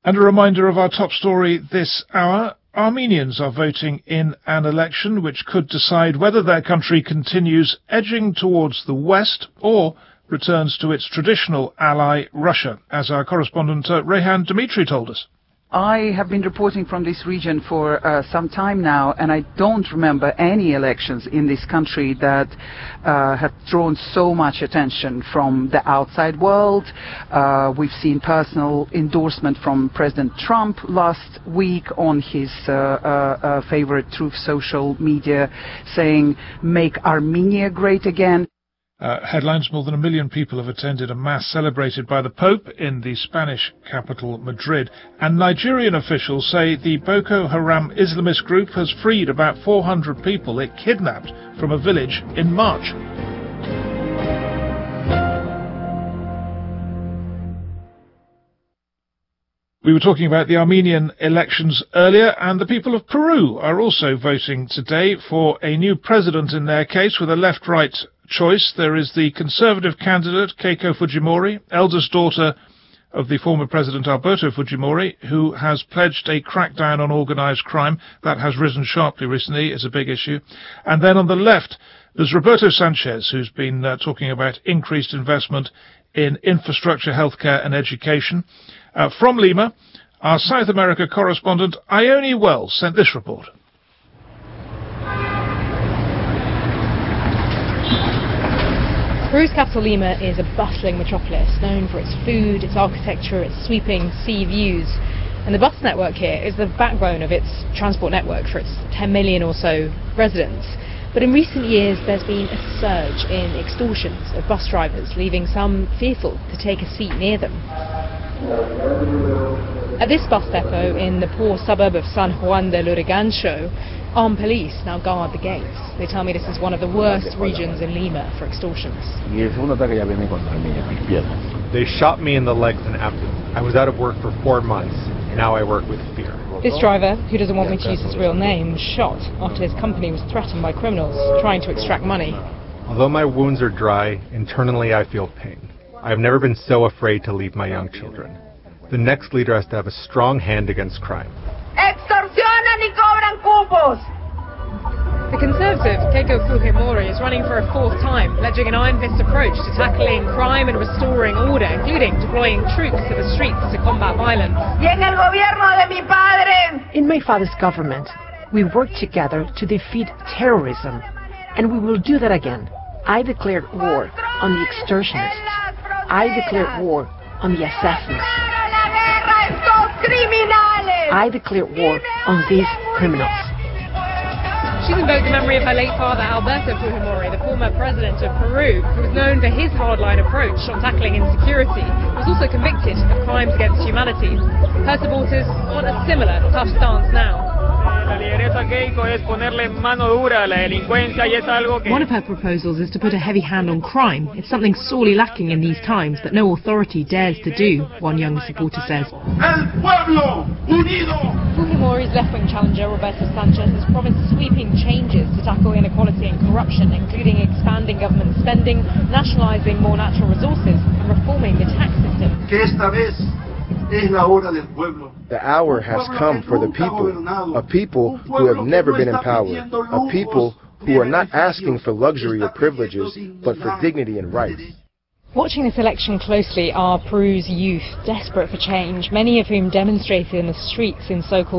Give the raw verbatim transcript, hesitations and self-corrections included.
And a reminder of our top story this hour. Armenians are voting in an election which could decide whether their country continues edging towards the West or returns to its traditional ally, Russia, as our correspondent uh, Rehan Dimitri told us. I have been reporting from this region for uh, some time now, and I don't remember any elections in this country that uh, have drawn so much attention from the outside world. Uh, we've seen personal endorsement from President Trump last week on his uh, uh, uh, favorite Truth social media, saying, "Make Armenia great again." Uh, headlines: more than a million people have attended a mass celebrated by the Pope in the Spanish capital, Madrid. And Nigerian officials say the Boko Haram Islamist group has freed about four hundred people it kidnapped from a village in March. We were talking about the Armenian elections earlier, and the people of Peru are also voting today for a new president in their case, with a left-right choice. There is the conservative candidate, Keiko Fujimori, eldest daughter of the former president Alberto Fujimori, who has pledged a crackdown on organised crime. That has risen sharply recently. It's a big issue. And then on the left, there's Roberto Sanchez, who's been uh, talking about increased investment in infrastructure, healthcare and education. Uh, from Lima, our South America correspondent Ione Wells sent this report. Peru's capital Lima is a bustling metropolis, known for its food, its architecture, its sweeping sea views. And the bus network here is the backbone of its transport network for its ten million or so residents. But in recent years, there's been a surge in extortions of bus drivers, leaving some fearful to take a seat near them. At this bus depot in the poor suburb of San Juan de Lurigancho, armed police now guard the gates. They tell me this is one of the worst regions in Lima for extortions. They shot me in the legs and abdomen. I was out of work for four months. Now I work with fear. This driver, who doesn't want me to use his real name, was shot after his company was threatened by criminals trying to extract money. Although my wounds are dry, internally I feel pain. I have never been so afraid to leave my young children. The next leader has to have a strong hand against crime. Extorsionan y cobran cupos! The Conservative, Keiko Fujimori, is running for a fourth time, pledging an iron fist approach to tackling crime and restoring order, including deploying troops to the streets to combat violence. In my father's government, we worked together to defeat terrorism, and we will do that again. I declared war on the extortionists. I declared war on the assassins. I declared war on these criminals. She's invoked the memory of her late father, Alberto Fujimori, the former president of Peru, who was known for his hardline approach on tackling insecurity. He was also convicted of crimes against humanity. Her supporters want a similar tough stance now. One of her proposals is to put a heavy hand on crime. It's something sorely lacking in these times that no authority dares to do, one young supporter says. Fujimori's left-wing challenger, Roberto Sanchez, has promised sweeping changes to tackle inequality and corruption, including expanding government spending, nationalising more natural resources and reforming the tax system. The hour has come for the people, a people who have never been empowered, a people who are not asking for luxury or privileges, but for dignity and rights. Watching this election closely are Peru's youth, desperate for change, many of whom demonstrated in the streets in so-called